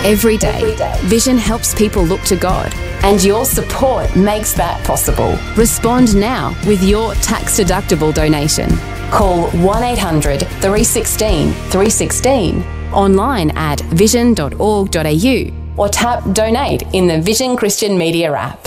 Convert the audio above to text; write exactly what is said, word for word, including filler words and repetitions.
Every day, Vision helps people look to God. And your support makes that possible. Respond now with your tax-deductible donation. Call one eight hundred, three one six, three one six online at vision dot org dot a u or tap Donate in the Vision Christian Media app.